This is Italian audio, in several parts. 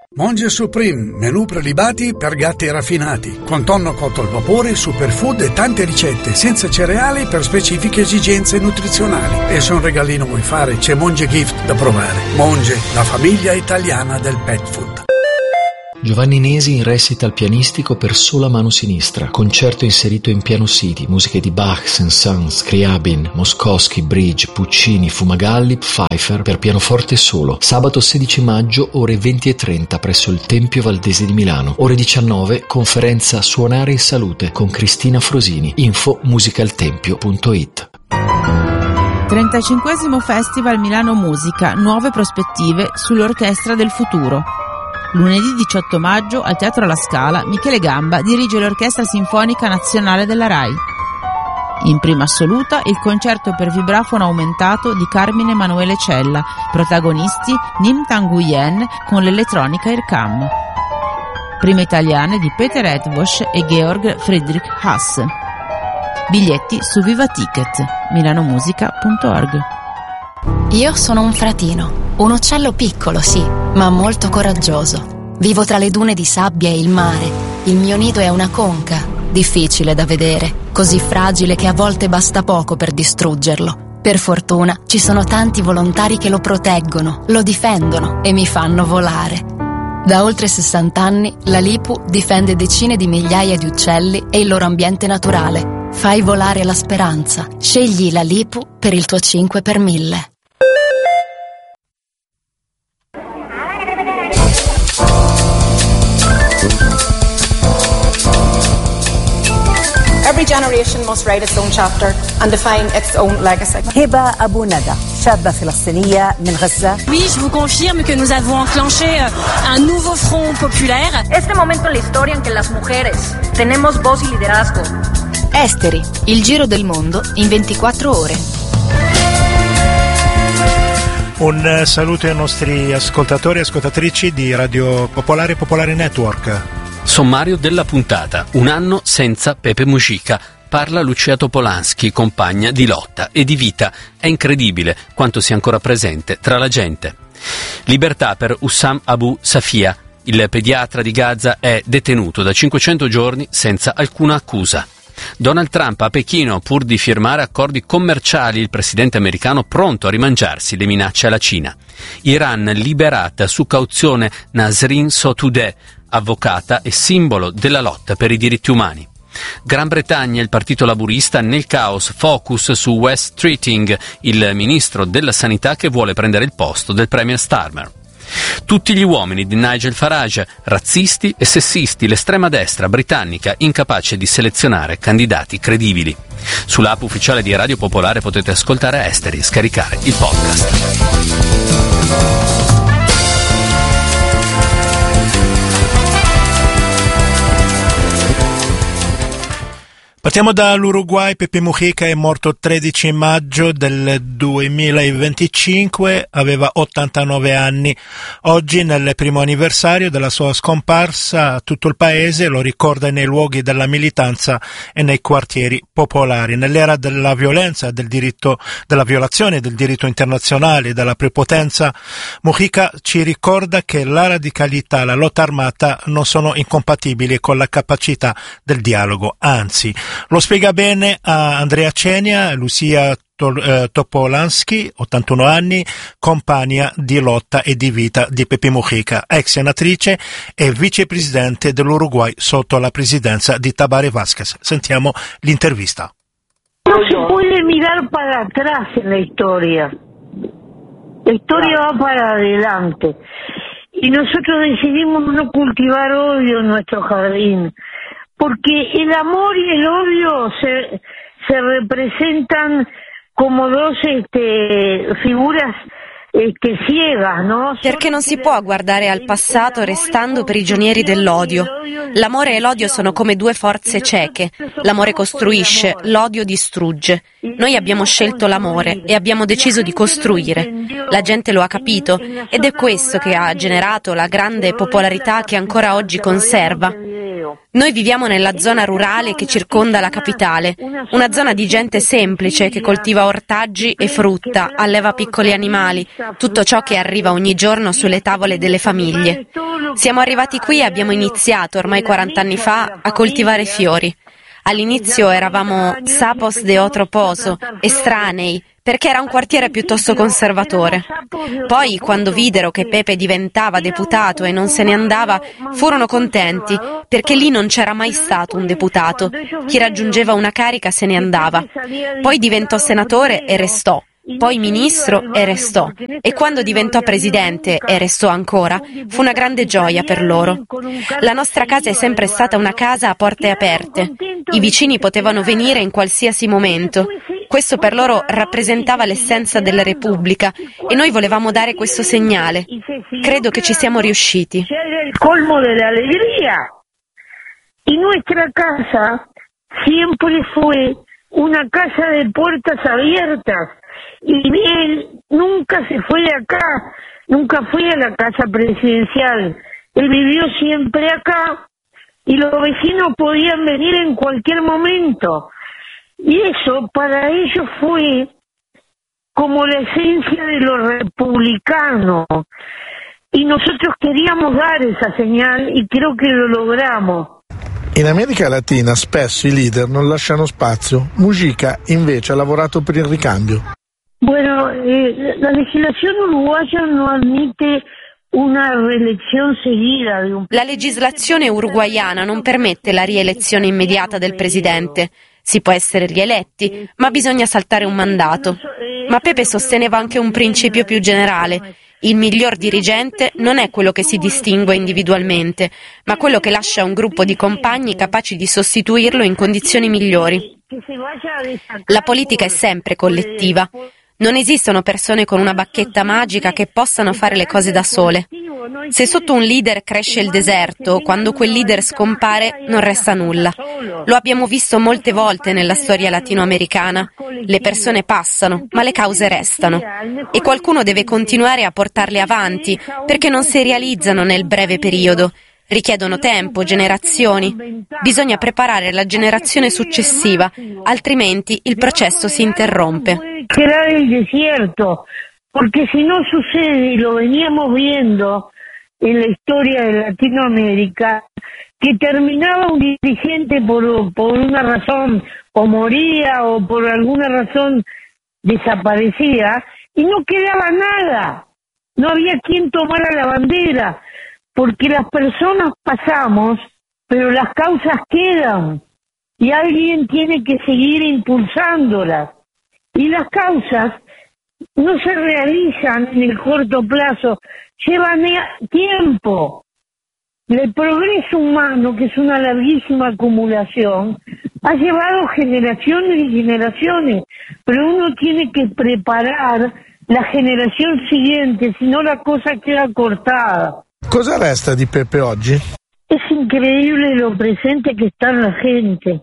Monge Supreme, menù prelibati per gatti raffinati, con tonno cotto al vapore, superfood e tante ricette, senza cereali per specifiche esigenze nutrizionali. E se un regalino vuoi fare, c'è Monge Gift da provare. Monge, la famiglia italiana del pet food. Giovanni Nesi in recital pianistico per sola mano sinistra, concerto inserito in Piano City, musiche di Bach, Saint-Saëns, Scriabin, Moskowski, Bridge, Puccini, Fumagalli, Pfeiffer per pianoforte solo. Sabato 16 maggio, ore 20:30 presso il Tempio Valdese di Milano. Ore 19, conferenza Suonare in Salute con Cristina Frosini. Info musicaltempio.it. 35° Festival Milano Musica, nuove prospettive sull'Orchestra del Futuro. Lunedì 18 maggio al Teatro La Scala Michele Gamba dirige l'Orchestra Sinfonica Nazionale della RAI. In prima assoluta il concerto per vibrafono aumentato di Carmine Emanuele Cella, protagonisti Nim Tanguyen con l'elettronica Irkam. Prime italiane di Peter Edvosh e Georg Friedrich Haas. Biglietti su Viva Ticket, milanomusica.org. Io sono un fratino, un uccello piccolo sì, ma molto coraggioso. Vivo tra le dune di sabbia e il mare. Il mio nido è una conca, difficile da vedere, così fragile che a volte basta poco per distruggerlo. Per fortuna ci sono tanti volontari che lo proteggono, lo difendono e mi fanno volare. Da oltre 60 anni la LIPU difende decine di migliaia di uccelli e il loro ambiente naturale. Fai volare la speranza. Scegli la LIPU per il tuo 5 per 1000. Every generation must write its own chapter and define its own legacy. هبة أبو ندى شابة فلسطينية من غزة. Oui, je vous confirme que nous avons enclenché un nouveau front populaire. Este momento en la historia en que las mujeres tenemos voz y liderazgo. Esteri, il giro del mondo in 24 ore. Un saluto ai nostri ascoltatori e ascoltatrici di Radio Popolare Popolare Network. Sommario della puntata. Un anno senza Pepe Mujica. Parla Lucia Topolansky, compagna di lotta e di vita. È incredibile quanto sia ancora presente tra la gente. Libertà per Hussam Abu Safia. Il pediatra di Gaza è detenuto da 500 giorni senza alcuna accusa. Donald Trump a Pechino pur di firmare accordi commerciali, il presidente americano pronto a rimangiarsi le minacce alla Cina. Iran liberata su cauzione Nasrin Sotoudeh, avvocata e simbolo della lotta per i diritti umani. Gran Bretagna, il partito laburista nel caos, focus su Wes Streeting, il ministro della sanità che vuole prendere il posto del premier Starmer. Tutti gli uomini di Nigel Farage, razzisti e sessisti, l'estrema destra britannica incapace di selezionare candidati credibili. Sull'app ufficiale di Radio Popolare potete ascoltare Esteri e scaricare il podcast. Partiamo dall'Uruguay. Pepe Mujica è morto il 13 maggio del 2025, aveva 89 anni. Oggi, nel primo anniversario della sua scomparsa, tutto il paese lo ricorda nei luoghi della militanza e nei quartieri popolari. Nell'era della violenza, della violazione del diritto internazionale e della prepotenza, Mujica ci ricorda che la radicalità e la lotta armata non sono incompatibili con la capacità del dialogo, anzi. Lo spiega bene a Andrea Cenia, Lucia Topolansky, 81 anni, compagna di lotta e di vita di Pepe Mujica, ex senatrice e vicepresidente dell'Uruguay sotto la presidenza di Tabaré Vázquez. Sentiamo l'intervista. No se puede mirar para atrás en la historia. La historia va para adelante. Y nosotros decidimos no cultivar odio en nuestro jardín. Porque el amor y el odio se representan como dos figuras ciegas, no? Perché non si può guardare al passato restando prigionieri dell'odio. L'amore e l'odio sono come due forze cieche. L'amore costruisce, l'odio distrugge. Noi abbiamo scelto l'amore e abbiamo deciso di costruire. La gente lo ha capito ed è questo che ha generato la grande popolarità che ancora oggi conserva. Noi viviamo nella zona rurale che circonda la capitale, una zona di gente semplice che coltiva ortaggi e frutta, alleva piccoli animali, tutto ciò che arriva ogni giorno sulle tavole delle famiglie. Siamo arrivati qui e abbiamo iniziato, ormai 40 anni fa, a coltivare fiori. All'inizio eravamo sapos de otro poso, estranei, perché era un quartiere piuttosto conservatore. Poi, quando videro che Pepe diventava deputato e non se ne andava, furono contenti, perché lì non c'era mai stato un deputato. Chi raggiungeva una carica se ne andava. Poi diventò senatore e restò. Poi ministro e restò, e quando diventò presidente e restò ancora, fu una grande gioia per loro. La nostra casa è sempre stata una casa a porte aperte. I vicini potevano venire in qualsiasi momento. Questo per loro rappresentava l'essenza della Repubblica e noi volevamo dare questo segnale. Credo che ci siamo riusciti. Era il colmo della alegría. Y nuestra casa siempre fue una casa de puertas abiertas. Y él nunca se fue de acá, nunca fue a la casa presidencial. Él vivió siempre acá y los vecinos podían venir en cualquier momento. Y eso para ellos fue como la esencia de lo republicano. Y nosotros queríamos dar esa señal y creo que lo logramos. In America Latina spesso i leader non lasciano spazio. Mujica invece ha lavorato per il ricambio. Bueno, la legislación uruguaya no admite una reelección seguida de un... La legislazione uruguaiana non permette la rielezione immediata del presidente. Si può essere rieletti, ma bisogna saltare un mandato. Ma Pepe sosteneva anche un principio più generale. Il miglior dirigente non è quello che si distingue individualmente, ma quello che lascia un gruppo di compagni capaci di sostituirlo in condizioni migliori. La politica è sempre collettiva. Non esistono persone con una bacchetta magica che possano fare le cose da sole. Se sotto un leader cresce il deserto, quando quel leader scompare non resta nulla. Lo abbiamo visto molte volte nella storia latinoamericana. Le persone passano, ma le cause restano. E qualcuno deve continuare a portarle avanti, perché non si realizzano nel breve periodo. Richiedono tempo, generazioni. Bisogna preparare la generazione successiva, altrimenti il processo si interrompe. Crear el desierto, porque si no sucede, y lo veníamos viendo en la historia de Latinoamérica, que terminaba un dirigente por una razón, o moría, o por alguna razón desaparecía, y no quedaba nada. No había quien tomara la bandera. Porque las personas pasamos, pero las causas quedan y alguien tiene que seguir impulsándolas. Y las causas no se realizan en el corto plazo, llevan tiempo. El progreso humano, que es una larguísima acumulación, ha llevado generaciones y generaciones, pero uno tiene que preparar la generación siguiente, si no la cosa queda cortada. Cosa resta di Pepe oggi? Es increíble lo presente che sta la gente.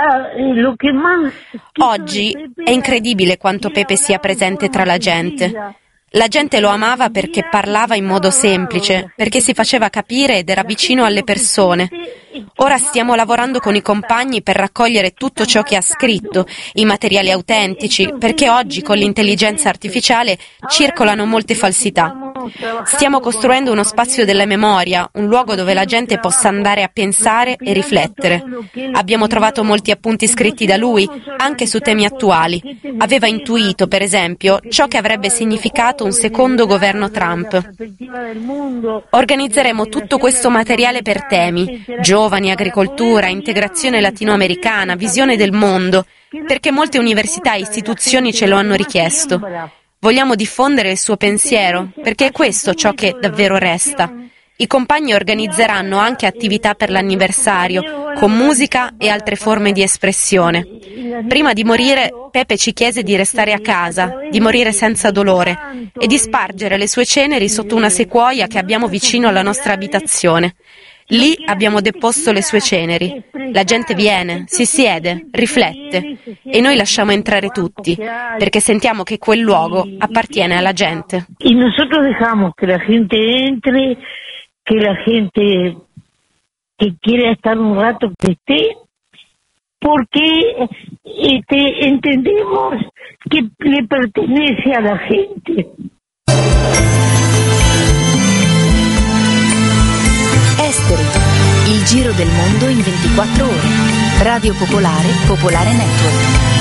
Oggi è incredibile quanto Pepe sia presente tra la gente. La gente lo amava perché parlava in modo semplice, perché si faceva capire ed era vicino alle persone. Ora stiamo lavorando con i compagni per raccogliere tutto ciò che ha scritto, i materiali autentici, perché oggi con l'intelligenza artificiale circolano molte falsità. Stiamo costruendo uno spazio della memoria, un luogo dove la gente possa andare a pensare e riflettere. Abbiamo trovato molti appunti scritti da lui, anche su temi attuali. Aveva intuito, per esempio, ciò che avrebbe significato un secondo governo Trump. Organizzeremo tutto questo materiale per temi: giovani, agricoltura, integrazione latinoamericana, visione del mondo, perché molte università e istituzioni ce lo hanno richiesto. Vogliamo diffondere il suo pensiero, perché è questo ciò che davvero resta. I compagni organizzeranno anche attività per l'anniversario, con musica e altre forme di espressione. Prima di morire, Pepe ci chiese di restare a casa, di morire senza dolore e di spargere le sue ceneri sotto una sequoia che abbiamo vicino alla nostra abitazione. Lì abbiamo deposto le sue ceneri. La gente viene, si siede, riflette e noi lasciamo entrare tutti, perché sentiamo che quel luogo appartiene alla gente. Y nosotros dejamos que la gente entre, que la gente que quiera estar un rato que esté, porque entendemos que le pertenece a la gente. giro del mondo in 24 ore. Radio Popolare, Popolare Network.